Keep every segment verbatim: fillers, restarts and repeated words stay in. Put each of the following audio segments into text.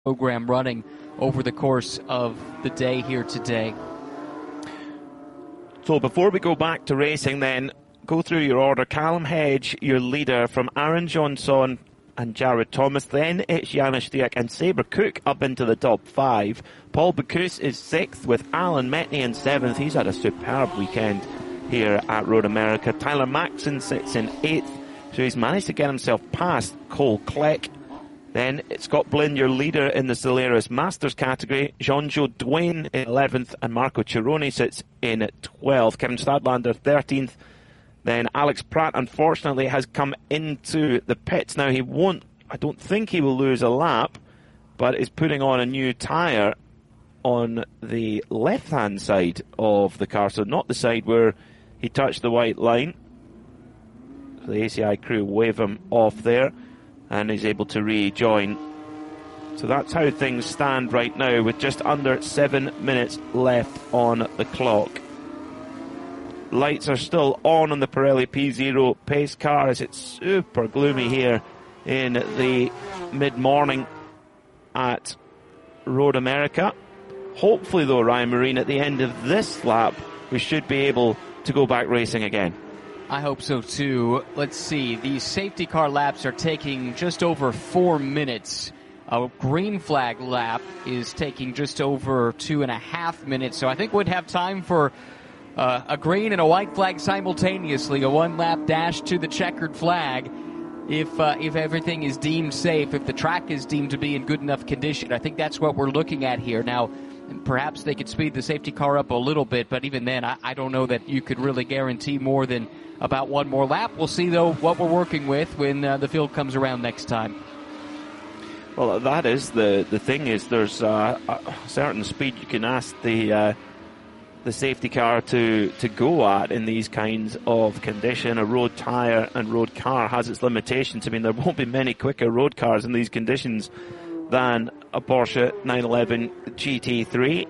program running over the course of the day here today. So before we go back to racing then, go through your order. Callum Hedge, your leader, from Aaron Johnson and Jared Thomas. Then it's Janis Stiak and Saber Cook up into the top five. Paul Bocuse is sixth with Alan Metney in seventh. He's had a superb weekend here at Road America. Tyler Maxson sits in eighth, so he's managed to get himself past Cole Kleck. Then it's Scott Blinn, your leader in the Solaris Masters category. Jean-Jo Duane in eleventh and Marco Cironi sits in twelfth. Kevin Stadlander thirteenth. Then Alex Pratt, unfortunately, has come into the pits. Now, he won't, I don't think he will lose a lap, but is putting on a new tyre on the left-hand side of the car, so not the side where he touched the white line. So the A C I crew wave him off there, and he's able to rejoin. So that's how things stand right now, with just under seven minutes left on the clock. Lights are still on on the Pirelli P Zero pace car as it's super gloomy here in the mid-morning at Road America. Hopefully though, Ryan Marine, at the end of this lap, we should be able to go back racing again. I hope so too. Let's see, these safety car laps are taking just over four minutes. A green flag lap is taking just over two and a half minutes, so I think we'd have time for Uh, a green and a white flag simultaneously, a one-lap dash to the checkered flag. If uh, if everything is deemed safe, if the track is deemed to be in good enough condition, I think that's what we're looking at here. Now, perhaps they could speed the safety car up a little bit, but even then, I, I don't know that you could really guarantee more than about one more lap. We'll see, though, what we're working with when uh, the field comes around next time. Well, that is the, the thing is there's uh, a certain speed you can ask the... Uh, the safety car to, to go at in these kinds of condition. A road tyre and road car has its limitations. I mean, there won't be many quicker road cars in these conditions than a Porsche nine eleven G T three.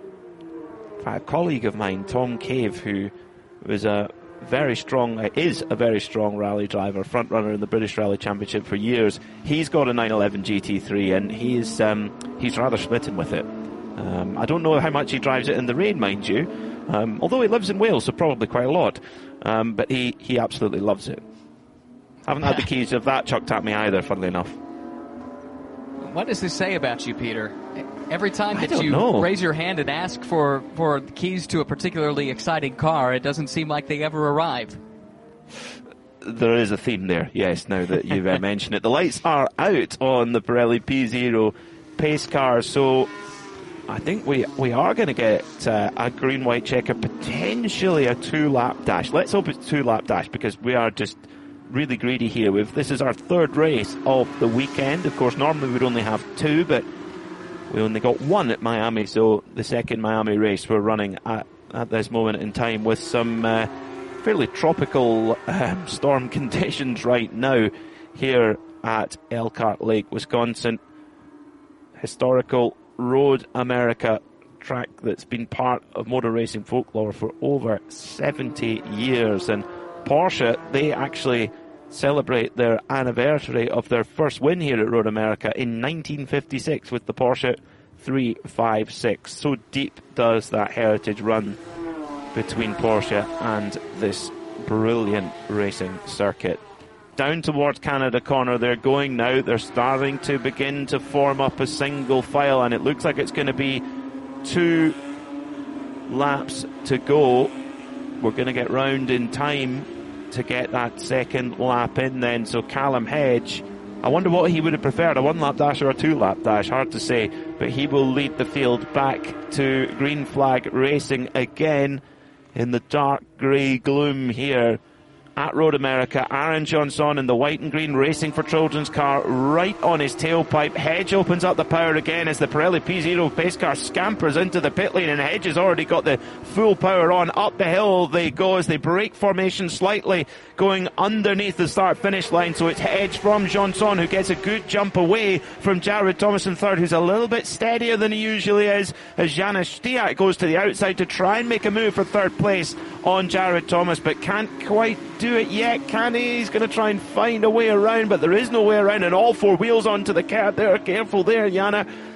A colleague of mine, Tom Cave, who was a very strong, uh, is a very strong rally driver, front runner in the British Rally Championship for years. He's got a nine eleven G T three and he's, um, he's rather smitten with it. Um, I don't know how much he drives it in the rain, mind you, um, although he lives in Wales, so probably quite a lot. Um, but he, he absolutely loves it. Haven't had the keys of that chucked at me either, funnily enough. What does this say about you, Peter? Every time that you know. raise your hand and ask for, for the keys to a particularly exciting car, it doesn't seem like they ever arrive. There is a theme there, yes, now that you've uh, mentioned it. The lights are out on the Pirelli P Zero pace car, so I think we we are going to get uh, a green-white checker, potentially a two-lap dash. Let's hope it's two-lap dash, because we are just really greedy here. We've, this is our third race of the weekend. Of course, normally we'd only have two, but we only got one at Miami, so the second Miami race we're running at, at this moment in time with some uh, fairly tropical um, storm conditions right now here at Elkhart Lake, Wisconsin. Historical Road America track that's been part of motor racing folklore for over seventy years, and Porsche, they actually celebrate their anniversary of their first win here at Road America in nineteen fifty-six with the Porsche three fifty-six. So deep does that heritage run between Porsche and this brilliant racing circuit. Down towards Canada Corner they're going now. They're starting to begin to form up a single file, and it looks like it's going to be two laps to go. We're going to get round in time to get that second lap in then. So Callum Hedge, I wonder what he would have preferred, a one-lap dash or a two-lap dash, hard to say, but he will lead the field back to green flag racing again in the dark grey gloom here at Road America. Aaron Johnson in the white and green racing for Children's car right on his tailpipe. Hedge opens up the power again as the Pirelli P Zero pace car scampers into the pit lane, and Hedge has already got the full power on. Up the hill they go as they break formation slightly, going underneath the start finish line. So it's Hedge from Johnson, who gets a good jump away from Jared Thomas in third, who's a little bit steadier than he usually is, as Janis Stiak goes to the outside to try and make a move for third place on Jared Thomas, but can't quite do do it yet, can he? He's going to try and find a way around, but there is no way around, and all four wheels onto the cab there. Careful there, Jana.